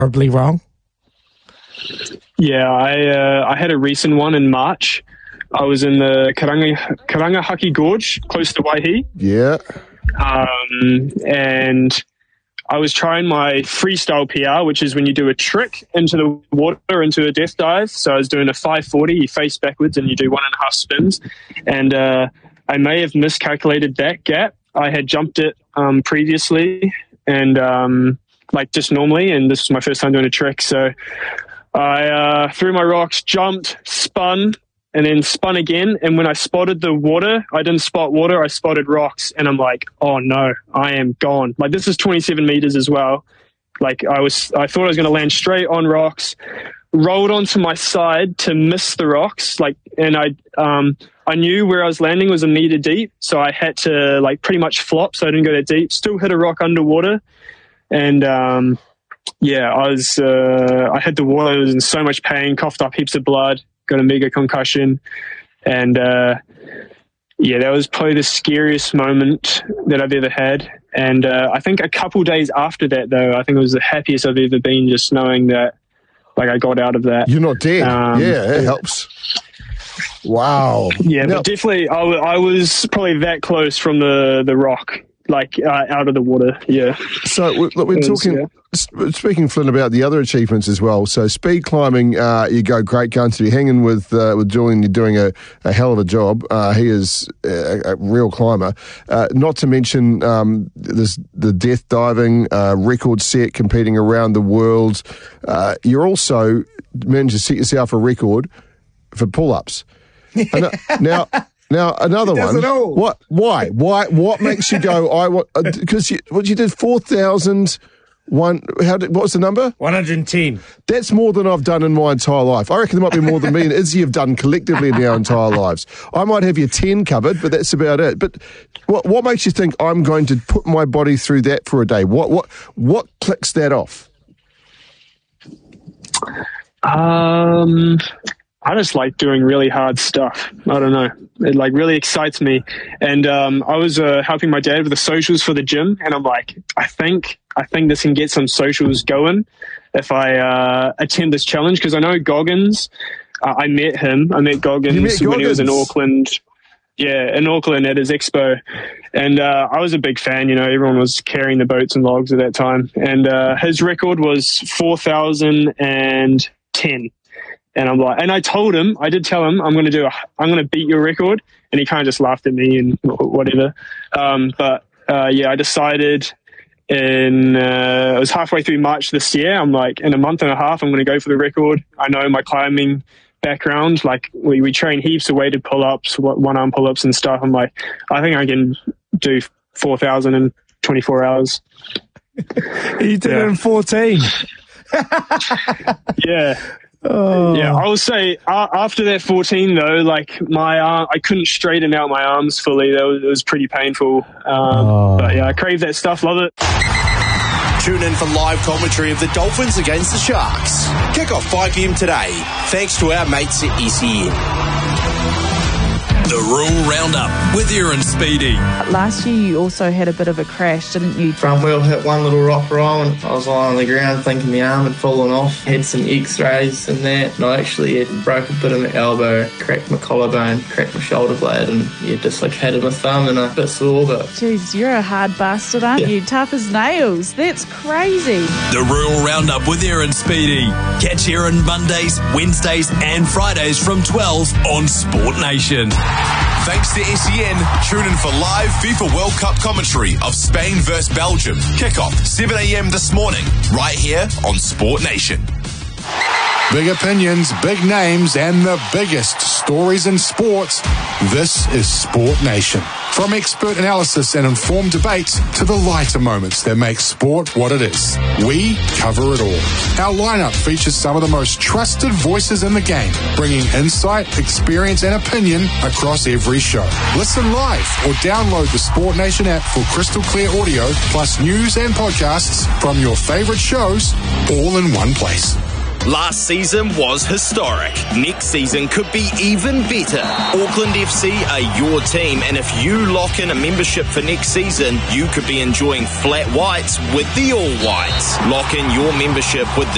horribly wrong? Yeah, I had a recent one in March. I was in the Karangahaki Gorge, close to Waihi. Yeah. And I was trying my freestyle PR, which is when you do a trick into the water, into a death dive. So I was doing a 540, you face backwards and you do 1.5 spins. And I may have miscalculated that gap. I had jumped it previously and like just normally, and this was my first time doing a trick. So I threw my rocks, jumped, spun, and then spun again. And when I spotted the water, I didn't spot water, I spotted rocks. And I'm like, oh no, I am gone. Like, this is 27 meters as well. Like, I thought I was going to land straight on rocks, rolled onto my side to miss the rocks. Like, and I knew where I was landing was 1 meter deep. So I had to like pretty much flop. So I didn't go that deep, still hit a rock underwater. And, yeah, I had the water, I was in so much pain, coughed up heaps of blood, got a mega concussion. And, yeah, that was probably the scariest moment that I've ever had. And I think a couple days after that, though, I think it was the happiest I've ever been, just knowing that, like, I got out of that. You're not dead. Yeah, it helps. Wow. Yeah, but definitely I was probably that close from the rock, like out of the water. Yeah. So look, we're talking, speaking, Flynn, about the other achievements as well. So speed climbing, you go great guns. You're hanging with Julian. You're doing a hell of a job. He is a real climber. Not to mention the death diving record set, competing around the world. You're also managed to set yourself a record for pull-ups. Now, another one. What? Why? What makes you go? Because you did 4,000. What was the number? 110. That's more than I've done in my entire life. I reckon there might be more than me and Izzy have done collectively in our entire lives. I might have your 10 covered, but that's about it. But what makes you think I'm going to put my body through that for a day? What clicks that off? I just like doing really hard stuff. I don't know. It like really excites me. And I was helping my dad with the socials for the gym, and I'm like, I think this can get some socials going if I attend this challenge, because I know Goggins. I met him. I met Goggins when he was in Auckland. Yeah, in Auckland at his expo. And I was a big fan. You know, everyone was carrying the boats and logs at that time. And his record was 4,010. And I'm like, and I did tell him, I'm going to beat your record. And he kind of just laughed at me and whatever. But I decided it was halfway through March this year. I'm like, in a month and a half, I'm going to go for the record. I know my climbing background, like we train heaps of weighted pull-ups, one-arm pull-ups and stuff. I'm like, I think I can do 4,000 in 24 hours. You did it in 14. Yeah. Oh. Yeah, I will say after that 14 though, like my arm, I couldn't straighten out my arms fully. It was pretty painful. But yeah, I crave that stuff. Love it. Tune in for live commentary of the Dolphins against the Sharks. Kick off 5 p.m. today, thanks to our mates at SEN. The Rural Roundup with Aaron Speedy. Last year you also had a bit of a crash, didn't you? Front wheel hit one little rock roll and I was lying on the ground thinking my arm had fallen off. Had some x-rays and that, and I actually had broke a bit of my elbow, cracked my collarbone, cracked my shoulder blade, and dislocated my thumb and a bit sore. But jeez, you're a hard bastard, aren't you? Tough as nails. That's crazy. The Rural Roundup with Aaron Speedy. Catch Aaron Mondays, Wednesdays and Fridays from 12 on Sport Nation. Thanks to SEN, tune in for live FIFA World Cup commentary of Spain vs Belgium. Kick-off 7 a.m. this morning, right here on Sport Nation. Big opinions, big names, and the biggest stories in sports. This is Sport Nation. From expert analysis and informed debates to the lighter moments that make sport what it is, we cover it all. Our lineup features some of the most trusted voices in the game, bringing insight, experience, and opinion across every show. Listen live or download the Sport Nation app for crystal clear audio, plus news and podcasts from your favorite shows, all in one place. Last season was historic. Next season could be even better. Auckland FC are your team, and if you lock in a membership for next season, you could be enjoying flat whites with the All Whites. Lock in your membership with the